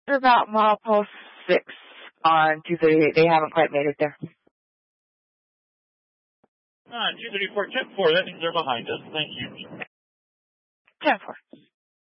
They're about milepost 6 on 238. They haven't quite made it there. 234, 10-4. That means they're behind us. Thank you. 10-4.